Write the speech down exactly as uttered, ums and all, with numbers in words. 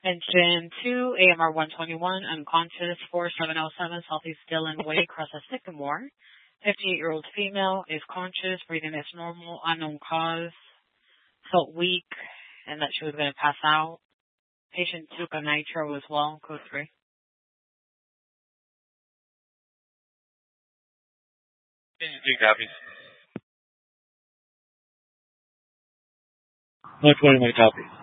Attention to A M R one twenty-one, unconscious, four seven oh seven Southeast Dillon Way, across a Sycamore. fifty-eight-year-old female is conscious, breathing is normal, unknown cause, felt weak, and that she was going to pass out. Patient took a nitro as well, code three. Two copies. one twenty, my copy.